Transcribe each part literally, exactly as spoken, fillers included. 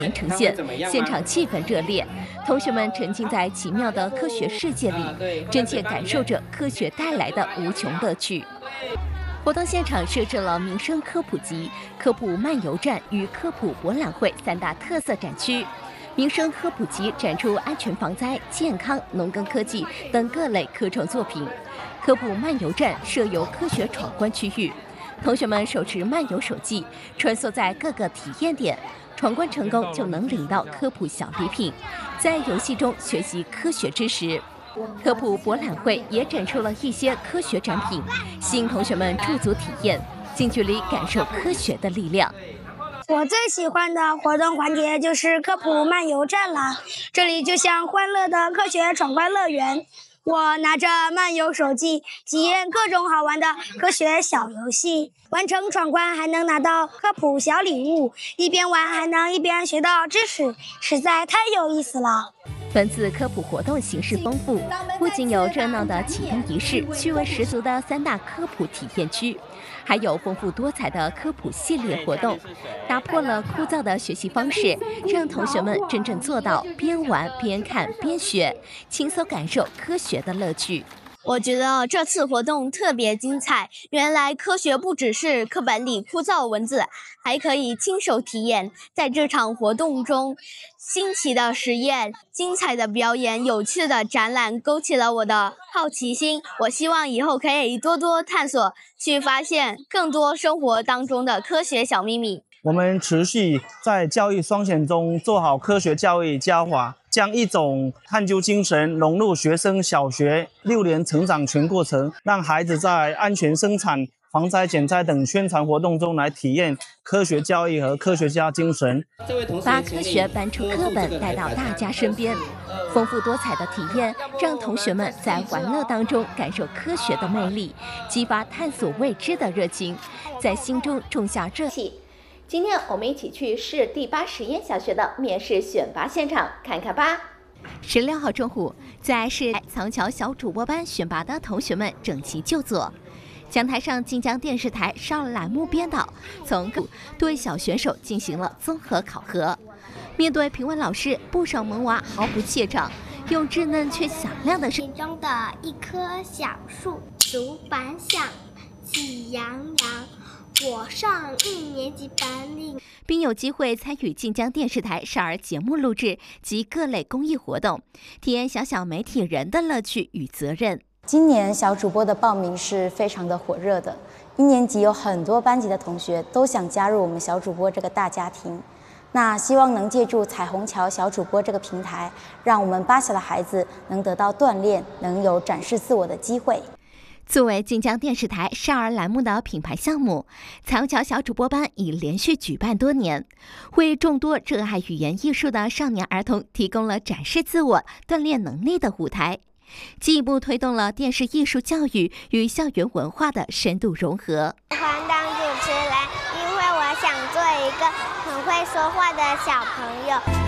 呈现，现场气氛热烈，同学们沉浸在奇妙的科学世界里，真切感受着科学带来的无穷乐趣。活动现场设置了民生科普集、科普漫游站与科普博览会三大特色展区。民生科普集展出安全防灾、健康、农耕科技等各类科创作品。科普漫游站设有科学闯关区域，同学们手持漫游手记，穿梭在各个体验点。闯关成功就能领到科普小礼品，在游戏中学习科学知识。科普博览会也展出了一些科学展品，吸引同学们驻足体验，近距离感受科学的力量。 我最喜欢的活动环节就是科普漫游站啦，这里就像欢乐的科学闯关乐园。我拿着漫游手记，体验各种好玩的科学小游戏，完成闯关还能拿到科普小礼物，一边玩还能一边学到知识，实在太有意思了。 本次科普活动形式丰富，不仅有热闹的启动仪式、趣味十足的三大科普体验区，还有丰富多彩的科普系列活动，打破了枯燥的学习方式，让同学们真正做到边玩边看边学，轻松感受科学的乐趣。 我觉得这次活动特别精彩，原来科学不只是课本里枯燥文字，还可以亲手体验。在这场活动中，新奇的实验、精彩的表演、有趣的展览勾起了我的好奇心。我希望以后可以多多探索，去发现更多生活当中的科学小秘密。 我们持续在教育双选中做好科学教育教法，将一种探究精神融入学生小学六年成长全过程，让孩子在安全生产、防灾减灾等宣传活动中来体验科学教育和科学家精神， 把科学搬出课本带到大家身边。丰富多彩的体验让同学们在玩乐当中感受科学的魅力，激发探索未知的热情，在心中种下热情。 今天我们一起去市第八实验小学的面试选拔现场看看吧。 十六号中午，在市藏桥小主播班选拔的同学们整齐就座。讲台上，晋江电视台少儿栏目编导从对小选手进行了综合考核。面对评委老师，不少萌娃毫不怯场，用稚嫩却响亮的声音中的一棵小树，竹板响，喜洋洋。我上一年级班里， 并有机会参与晋江电视台少儿节目录制及各类公益活动，体验小小媒体人的乐趣与责任。 今年小主播的报名是非常的火热的，一年级有很多班级的同学都想加入我们小主播这个大家庭。那希望能借助彩虹桥小主播这个平台，让我们八小的孩子能得到锻炼，能有展示自我的机会。 作为晋江电视台少儿栏目的品牌项目，彩虹桥小主播班已连续举办多年，为众多热爱语言艺术的少年儿童提供了展示自我、锻炼能力的舞台，进一步推动了电视艺术教育与校园文化的深度融合。 喜欢当主持人，因为我想做一个很会说话的小朋友。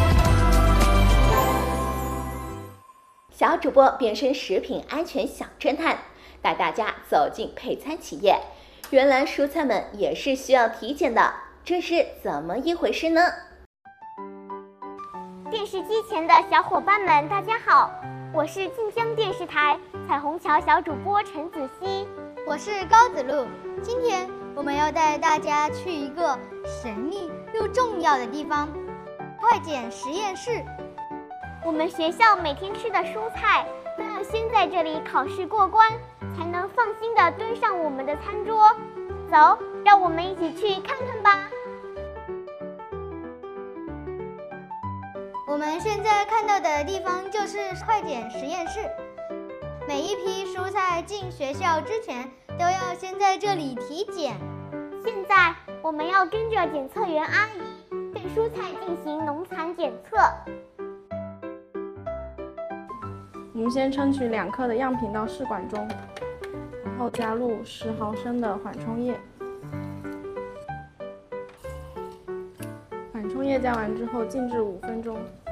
小主播变身食品安全小侦探，带大家走进配餐企业。原来蔬菜们也是需要体检的，这是怎么一回事呢？ 电视机前的小伙伴们，大家好，我是晋江电视台彩虹桥小主播陈子熙， 我是高子露。今天我们要带大家去一个神秘又重要的地方——快检实验室。 我们学校每天吃的蔬菜都要先在这里考试过关，才能放心地端上我们的餐桌。走，让我们一起去看看吧。 我们现在看到的地方就是快检实验室。每一批蔬菜进学校之前，都要先在这里体检。 现在我们要跟着检测员阿姨对蔬菜进行农残检测。 我们先称取两克的样品到试管中，然后加入十毫升的缓冲液。缓冲液加完之后静置五分钟。